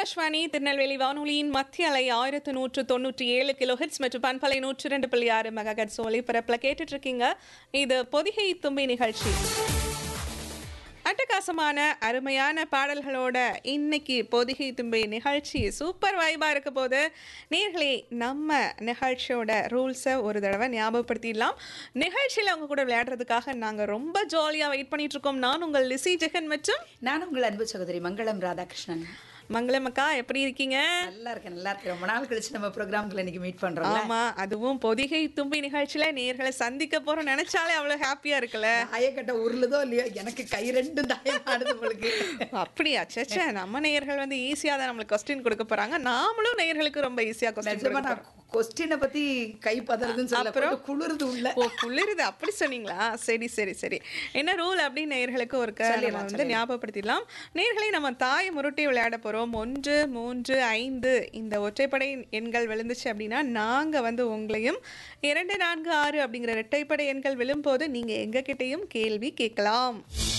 ஆகாஷ்வாணி திருநெல்வேலி வானொலியின் மத்திய அலை 1197 கிலோஹெட்ஸ் மற்றும் பண்பலை 102.6 மெகாஹெட்ஸ் ஒலிபரப்பில் கேட்டுட்டு இருக்கீங்க. இது பொதிகை தும்பி நிகழ்ச்சி. அட்டகாசமான அருமையான பாடல்களோட இன்னைக்கு பொதிகை தும்பி நிகழ்ச்சி சூப்பர் வைபா இருக்க போது. நேர்களே, நம்ம நிகழ்ச்சியோட ரூல்ஸை ஒரு தடவை ஞாபகப்படுத்திடலாம். நிகழ்ச்சியில் அவங்க கூட விளையாடுறதுக்காக நாங்கள் ரொம்ப ஜாலியாக வெயிட் பண்ணிட்டு இருக்கோம். நான் உங்கள் லிசி ஜெகன் மற்றும் நான் உங்கள் அன்பு சகோதரி மங்களம் ராதாகிருஷ்ணன். மங்களம் அக்கா, எப்படி இருக்கீங்க? நல்லா இருக்கேன், நல்லா இருக்கேன். ரொம்ப நாள் கழிச்சு நம்ம ப்ரோக்ராம்ல இன்னைக்கு மீட் பண்றோம். ஆமா, அதுவும் பொதிகை தும்பி நிகழ்ச்சியில நேர்களை சந்திக்க போறோம் நினைச்சாலே அவ்வளவு ஹாப்பியா இருக்குல்ல. தாயக்கட்ட உருளுதோ இல்லையோ, எனக்கு கை ரெண்டும் தாயமாடுது உங்களுக்கு. அப்படியா? சேச்சே, நம்ம நேயர்கள் வந்து ஈஸியா தான் நம்மளுக்கு கொஸ்டின் கொடுக்க போறாங்க. நாமளும் நேயர்களுக்கு ரொம்ப ஈஸியா கொஸ்டின். கொஸ்டினை பத்தி கை பதறதுன்னு சொல்ல, அப்புறம் குளிருது உள்ள. ஓ, குளிருது, அப்படி சொன்னீங்களா? சரி சரி சரி. என்ன ரூல் அப்படின்னு நேயர்களுக்கு ஒரு வந்து ஞாபகப்படுத்திடலாம். நேயர்களை நம்ம தாயை முருட்டி விளையாட போறோம். 1, 3, 5 இந்த ஒற்றைப்படை எண்கள் விழுந்துச்சு அப்படின்னா நாங்க வந்து உங்களையும் 2, 4, 6 அப்படிங்கிற இரட்டைப்படை எண்கள் விழும்போது நீங்க எங்க கிட்டையும் கேள்வி கேட்கலாம்.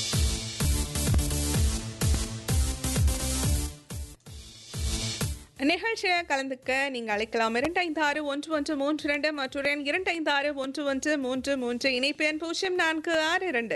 நிகழ்ச்சியை கலந்துக்க நீங்க அழைக்கலாம் 256113 மற்றும் 256113 இணைப்பு எண் 0462.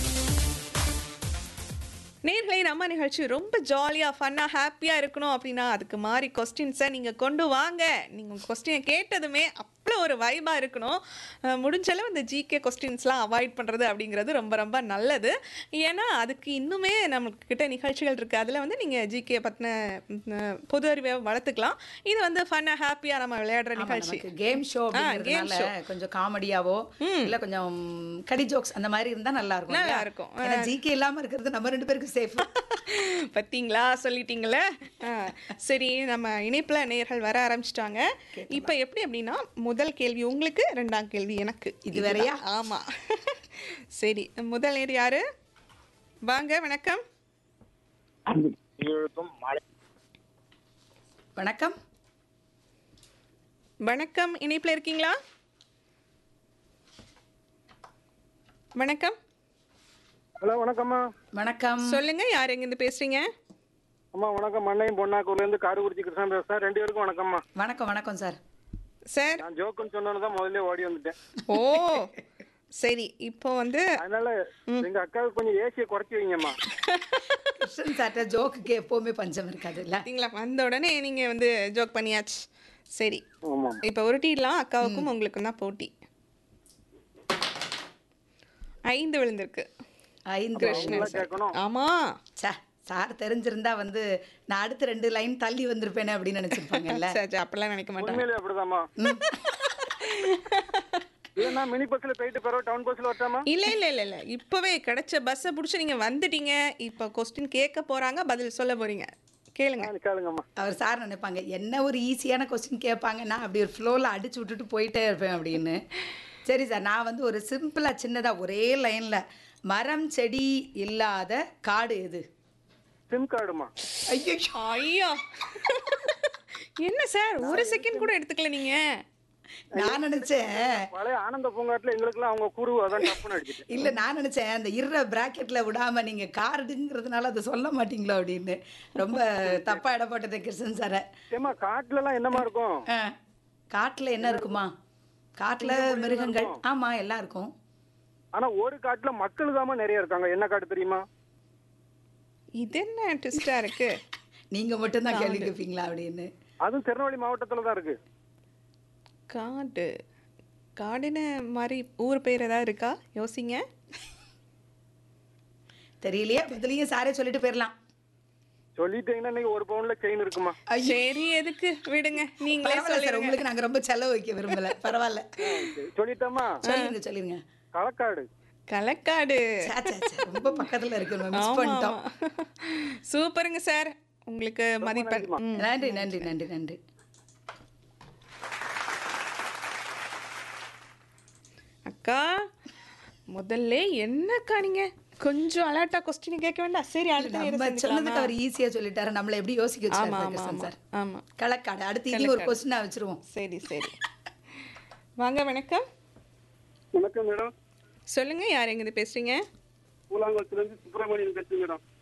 நேர்களை, நம்ம நிகழ்ச்சி ரொம்ப ஜாலியாக ஃபன்னாக ஹாப்பியாக இருக்கணும் அப்படின்னா அதுக்கு மாதிரி கொஸ்டின்ஸை நீங்கள் கொண்டு வாங்க. நீங்கள் கொஸ்டினை கேட்டதுமே அவ்வளோ ஒரு வைபாக இருக்கணும். முடிஞ்சளவு இந்த ஜிகே கொஸ்டின்ஸ்லாம் அவாய்ட் பண்ணுறது அப்படிங்கிறது ரொம்ப ரொம்ப நல்லது. ஏன்னா அதுக்கு இன்னுமே நம்மக்கிட்ட நிகழ்ச்சிகள் இருக்குது. அதில் வந்து நீங்கள் ஜிகே பற்றின பொது அறிவை வளர்த்துக்கலாம். இது வந்து ஃபன்னாக ஹாப்பியாக நம்ம விளையாடுற நிகழ்ச்சி. கேம் ஷோ கொஞ்சம் காமெடியாவோ இல்லை கொஞ்சம் கடி ஜோக்ஸ் அந்த மாதிரி இருந்தால் நல்லா இருக்கும். நல்லா இருக்கும். ஜிகே இல்லாமல் இருக்கிறது நம்ம 2 பேருக்கு சேஃப். பத்தீங்களா, சொல்லிட்டீங்களே. சரி, நம்ம இணைப்புல நேயர்கள் வர ஆரம்பிச்சிட்டாங்க. இப்ப எப்படி அப்படின்னா, முதல் கேள்வி உங்களுக்கு, 2ஆம் கேள்வி எனக்கு. இது வேறையா? ஆமா. சரி, முதல் நேர் யாரு? வாங்க, வணக்கம். வணக்கம் வணக்கம், இணைப்புல இருக்கீங்களா? வணக்கம். ஹலோ, வணக்கம்மா. வணக்கம், சொல்லுங்க, யார் எங்கிருந்து பேசுறீங்க? அம்மா வணக்கம். மண்ணையும் பொன்னாக்கூர்ல இருந்து காரக்குறிச்சி கிருஷ்ணன் பேசுறேன். 2 பேருக்கும் வணக்கம்மா. வணக்கம். வணக்கம் சார். சார், நான் ஜோக்குன்னு சொன்னதான் முதல்ல ஓடி வந்துட்டேன். ஓ சரி, இப்போ வந்து அதனால எங்க அக்காவுக்கு கொஞ்சம் ஏசியை குறைச்சி வைங்கம்மா. கிருஷ்ணன் சார்ட்ட ஜோக்குக்கு எப்பவுமே பஞ்சம் இருக்காது இல்ல. பார்த்தீங்களா, வந்த உடனே நீங்க வந்து ஜோக் பண்ணியாச்சு. சரி, ஆமா, இப்போ உருட்டிடலாம். அக்காவுக்கும் உங்களுக்கும் தான் போட்டி. 5 விழுந்திருக்கு. 5 கிருஷ்ணன் சார். கேட்கணும். ஆமா, சார் தெரிஞ்சிருந்தா வந்து நான் அடுத்த 2 லைன் தள்ளி வந்திருப்பேனே அப்படின்னு நினைச்சிருப்பாங்கல்ல. சரி, அப்படிலாம் நினைக்க மாட்டாங்க. உண்மையிலே அப்படிதாம்மா. இல்லைன்னா மினி பஸ்ல போயிட்டு பிறகு டவுன் பஸ்ல வரட்டாமா? இல்ல இல்ல இல்ல இல்ல, இப்பவே கிடைச்ச பஸ்ஸை பிடிச்சி நீங்க வந்துட்டீங்க. இப்போ கொஸ்டின் கேட்க போறாங்க, பதில் சொல்ல போறீங்க. கேளுங்க. கேளுங்கம்மா. அவர் சார் நினைப்பாங்க என்ன ஒரு ஈஸியான கொஸ்டின் கேட்பாங்க, நான் அப்படி ஒரு ஃப்ளோவில் அடிச்சு விட்டுட்டு போயிட்டே இருப்பேன் அப்படின்னு. சரி சார், நான் வந்து ஒரு சிம்பிளாக சின்னதாக ஒரே லைனில், மரம் செடி இல்லாத காடு எது? சிம் கார்டுமா. ஐயோ, ஐயா, என்ன சார், ஒரு செகண்ட் கூட எடுத்துக்கல நீங்க? நான் நினைச்சேன் பழைய ஆனந்த பூங்காட்டுல எங்களுக்குலாம் அவங்க குரு அதான் டப்புன்னு அடிச்சுட்டு. இல்லை, நான் நினைச்சேன் அந்த பிராக்கெட்டில் விடாம நீங்கள் கார்டுங்கிறதுனால அதை சொல்ல மாட்டீங்களோ அப்படின்னு. ரொம்ப தப்பா இட போட்டது கிருஷ்ணன் சாரை. ஏமா, காட்டுல எல்லாம் என்னமா இருக்கும்? காட்டில் என்ன இருக்குமா? காட்டில் மிருகங்கள், ஆமா, எல்லாம் இருக்கும். ஆனா ஒரு காட்டுல மக்கள் தாமா நிறைய இருக்காங்க. என்ன காட்டு தெரியுமா? இது என்ன ட்விஸ்டா இருக்கு? நீங்க மட்டும் தான் கேள்வி கேட்பீங்களா அப்படின்னு. அதுவும் திருநெல்வேலி மாவட்டத்துல தான் இருக்கு. காடு, காடுன்னு மாதிரி ஊர் பேர் ஏதாவது இருக்கா? யோசிங்க. தெரியலையே, பதிலையும் சாரே சொல்லிட்டு போயிடலாம். சொல்லிட்டீங்கன்னா இன்னைக்கு 1 பவுன்ல செயின் இருக்குமா? சரி, எதுக்கு விடுங்க, நீங்களே பரவாயில்ல சார், சொல்லுங்க. உங்களுக்கு நாங்க ரொம்ப செலவு வைக்க விரும்பல. பரவாயில்ல, சொல்லிட்டோமா? சொல்லிருங்க. களக்காடு. களக்காடு. ரொம்ப பக்கத்துல இருக்கு, மிஸ் ஆமா, பண்ணிட்டோம். சூப்பருங்க சார், உங்களுக்கு மதிப்பெண். நன்றி நன்றி நன்றி நன்றி. அக்கா, முதல்ல என்னக்கா நீங்க கொஞ்சம் அலர்ட்டா கொஸ்டின் கேட்க வேண்டாம்? சரி, அடுத்த நம்ம சொன்னதுக்கு அவர் ஈஸியா சொல்லிட்டாரு, நம்மள எப்படி யோசிக்க வச்சாரு சார். ஆமா, களக்காடு. அடுத்து இது ஒரு கொஸ்டினா வச்சிருவோம். சரி சரி. வாங்க, வணக்கம். வணக்கம் மேடம். சொல்லுங்க, யார் எங்க பேசுறீங்க? பூலாங்குளத்துல இருந்து சுப்பிரமணியன் பேசுறேன் மேடம்.